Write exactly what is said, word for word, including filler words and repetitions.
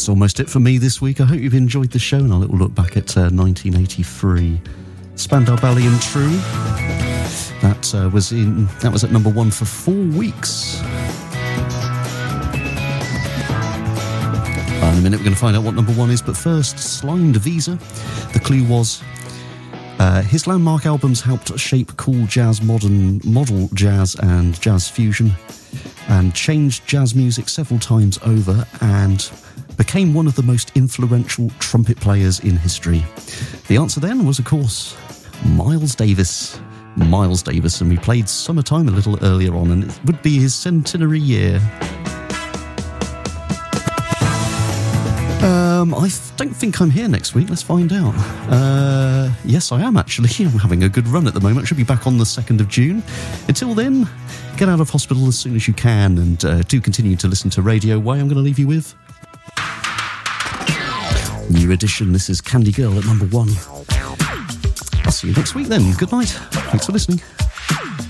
That's almost it for me this week. I hope you've enjoyed the show and a little look back at uh, nineteen eighty-three. Spandau Ballet and True. That uh, was in. That was at number one for four weeks. Uh, in a minute, we're going to find out what number one is. But first, Slimed Visa. The clue was uh, his landmark albums helped shape cool jazz, modern model jazz, and jazz fusion, and changed jazz music several times over, and became one of the most influential trumpet players in history. The answer then was, of course, Miles Davis. Miles Davis, and we played Summertime a little earlier on, and it would be his centenary year. Um, I th- don't think I'm here next week. Let's find out. Uh, yes, I am actually. I'm having a good run at the moment. I should be back on the second of June. Until then, get out of hospital as soon as you can, and uh, do continue to listen to Radio Y. I'm going to leave you with New Edition. This is Candy Girl at number one. I'll see you next week then. Good night. Thanks for listening.